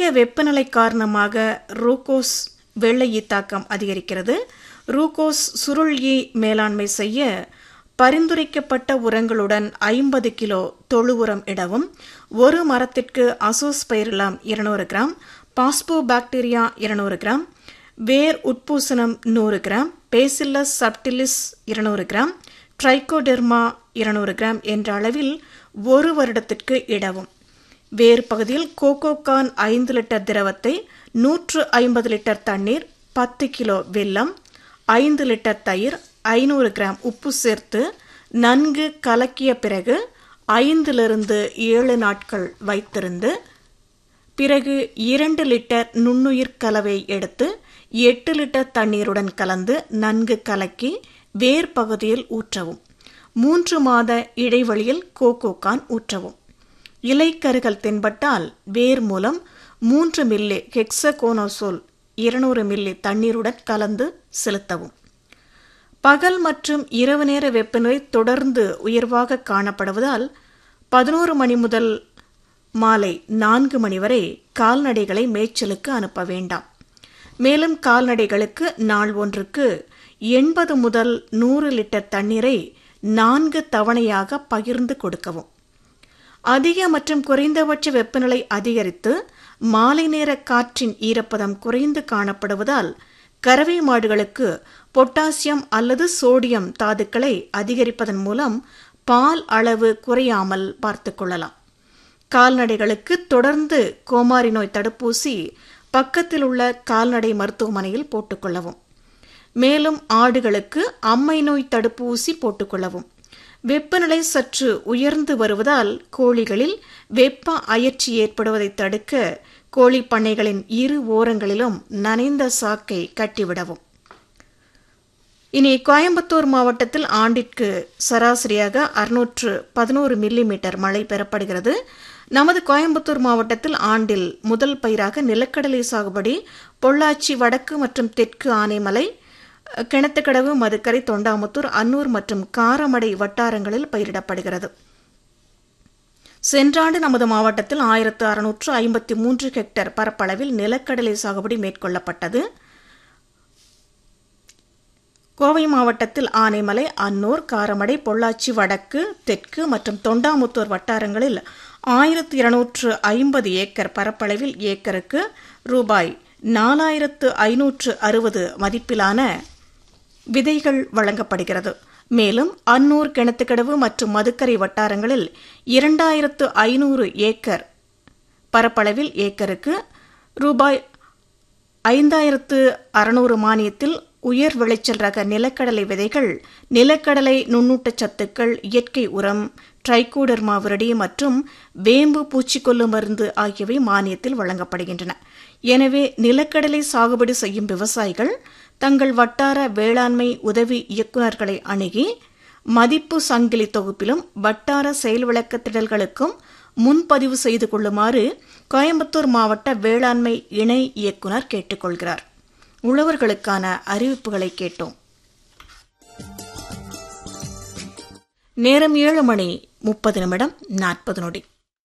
வெப்பநிலை காரணமாக ரூகோஸ் வெள்ளை ஈ தாக்கம் அதிகரிக்கிறது. ரூகோஸ் சுருள் ஈ மேலாண்மை செய்ய பரிந்துரைக்கப்பட்ட உரங்களுடன் 50 கிலோ தொழு உரம் இடவும். ஒரு மரத்திற்கு அசோஸ்பைரிலம் 200 கிராம், பாஸ்போபாக்டீரியா 200 கிராம், வேர் உட்பூசணம் 100 gram, bacillus subtilis 200 gram, Trichoderma 200 gram என்ற அளவில் ஒரு வருடத்திற்கு இடவும். வேறு பகுதியில் கோகோகான் 5 லிட்டர் திரவத்தை 150 லிட்டர் தண்ணீர், 10 கிலோ வெல்லம், 5 லிட்டர் தயிர், 500 கிராம் உப்பு சேர்த்து நன்கு கலக்கிய பிறகு 5-7 நாட்கள் வைத்திருந்து பிறகு 2 லிட்டர் நுண்ணுயிர் கலவை எடுத்து 8 லிட்டர் தண்ணீருடன் கலந்து நன்கு கலக்கி வேர் பகுதியில் ஊற்றவும். 3 மாத இடைவெளியில் கோகோகான் ஊற்றவும். இலைக்கருகள் தென்பட்டால் வேர் மூலம் 3 மில்லி ஹெக்ஸகோனோசோல் 200 மில்லி தண்ணீருடன் கலந்து செலுத்தவும். பகல் மற்றும் இரவு நேர வெப்பநிலை தொடர்ந்து உயர்வாக காணப்படுவதால் 11 மணி முதல் மாலை 4 மணி வரை கால்நடைகளை மேய்ச்சலுக்கு அனுப்ப வேண்டாம். மேலும் கால்நடைகளுக்கு நாள் ஒன்றுக்கு 80 முதல் 100 லிட்டர் தண்ணீரை 4 தவணையாக பகிர்ந்து கொடுக்கவும். அதிக மற்றும் குறைந்தபட்ச வெப்பநிலை அதிகரித்து மாலை நேர காற்றின் ஈரப்பதம் குறைந்து காணப்படுவதால் கறவை மாடுகளுக்கு பொட்டாசியம் அல்லது சோடியம் தாதுக்களை அதிகரிப்பதன் மூலம் பால் அளவு குறையாமல் பார்த்துக் கொள்ளலாம். கால்நடைகளுக்கு தொடர்ந்து கோமாரி நோய் தடுப்பூசி பக்கத்தில் உள்ள கால்நடை மருத்துவமனையில் போட்டுக்கொள்ளவும். மேலும் ஆடுகளுக்கு அம்மை நோய் தடுப்பூசி போட்டுக்கொள்ளவும். வெப்பநிலை சற்று உயர்ந்து வருவதால் கோழிகளில் வெப்ப அயற்சி ஏற்படுவதை தடுக்க கோழி பண்ணைகளின் இரு ஓரங்களிலும் நனைந்த சாக்கை கட்டிவிடவும். இனி கோயம்புத்தூர் மாவட்டத்தில் ஆண்டிற்கு சராசரியாக 611 மில்லிமீட்டர் மழை பெறப்படுகிறது. நமது கோயம்புத்தூர் மாவட்டத்தில் ஆண்டில் முதல் பயிராக நிலக்கடலை சாகுபடி பொள்ளாச்சி வடக்கு மற்றும் தெற்கு ஆனைமலை, கிணத்துக்கடவு, மதுக்கரை, தொண்டாமுத்தூர், அன்னூர் மற்றும் காரமடை வட்டாரங்களில் பயிரிடப்படுகிறது. சென்றாண்டு நமது மாவட்டத்தில் 1653 ஹெக்டேர் பரப்பளவில் நிலக்கடலை சாகுபடி மேற்கொள்ளப்பட்டது. கோவை மாவட்டத்தில் ஆனைமலை, அன்னூர், காரமடை, பொள்ளாச்சி வடக்கு, தெற்கு மற்றும் தொண்டாமுத்தூர் வட்டாரங்களில் 1250 ஏக்கர் பரப்பளவில் ஏக்கருக்கு ரூபாய் 4560 மதிப்பிலான விதைகள் வழங்கப்படுகிறது. மேலும் அன்னூர், கிணத்துக்கடவு மற்றும் மதுக்கரை வட்டாரங்களில் 2500 ஏக்கர் பரப்பளவில் ஏக்கருக்கு ரூபாய் 5600 மானியத்தில் உயர் விளைச்சல் ரக நிலக்கடலை விதைகள், நிலக்கடலை நுண்ணூட்டச்சத்துக்கள், இயற்கை உரம், ட்ரைகோடெர்மா விரிடி மற்றும் வேம்பு பூச்சிக்கொல்லு மருந்து ஆகியவை மானியத்தில் வழங்கப்படுகின்றன. எனவே நிலக்கடலை சாகுபடி செய்யும் விவசாயிகள் தங்கள் வட்டார வேளாண்மை உதவி இயக்குநர்களை அணுகி மதிப்பு சங்கிலி தொகுப்பிலும் வட்டார செயல் விளக்க திடல்களுக்கும் முன்பதிவு செய்து கொள்ளுமாறு கோயம்புத்தூர் மாவட்ட வேளாண்மை இணை இயக்குநர் கேட்டுக்கொள்கிறார். உழவர்களுக்கான அறிவிப்புகளை கேட்டோம். நேரம் 7:30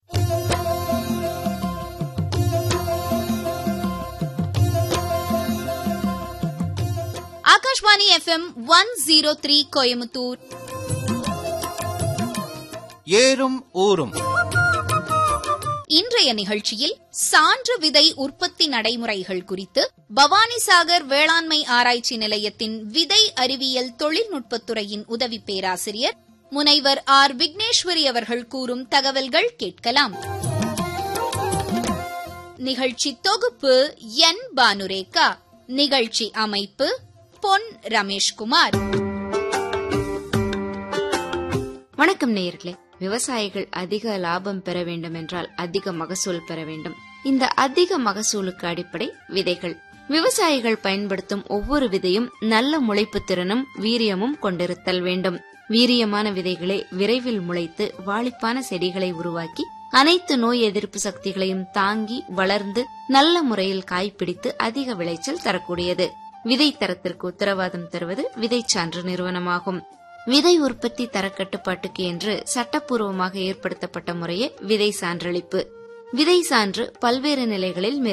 ஆகாஷ்வாணி FM 103 கோயம்புத்தூர். ஏறும் ஊரும். இன்றைய நிகழ்ச்சியில் சான்று விதை உற்பத்தி நடைமுறைகள் குறித்து பவானிசாகர் வேளாண்மை ஆராய்ச்சி நிலையத்தின் விதை அறிவியல் தொழில்நுட்பத்துறையின் உதவி பேராசிரியர் முனைவர் ஆர். விக்னேஸ்வரி அவர்கள் கூறும் தகவல்கள் கேட்கலாம். நிகழ்ச்சி தொகுப்பு என் பானுரேகா. நிகழ்ச்சி அமைப்பு பொன் ரமேஷ்குமார். வணக்கம் நேயர்களே. விவசாயிகள் அதிக லாபம் பெற வேண்டும் என்றால் அதிக மகசூல் பெற வேண்டும். இந்த அதிக மகசூலுக்கு அடிப்படை விதைகள். விவசாயிகள் பயன்படுத்தும் ஒவ்வொரு விதையும் நல்ல முளைப்பு திறனும் வீரியமும் கொண்டிருத்தல் வேண்டும். வீரியமான விதைகளை விரைவில் முளைத்து வாளிப்பான செடிகளை உருவாக்கி அனைத்து நோய் எதிர்ப்பு சக்திகளையும் தாங்கி வளர்ந்து நல்ல முறையில் காய்பிடித்து அதிக விளைச்சல் தரக்கூடியது. விதை தரத்திற்கு உத்தரவாதம் தருவது விதைச்சான்று நிறுவனமாகும். விதை உற்பத்தி தரக்கட்டுப்பாட்டுக்கு என்று சட்டப்பூர்வமாக ஏற்படுத்தப்பட்ட முறையே விதை சான்றளிப்பு. விதை சான்று பல்வேறு நிலைகளில்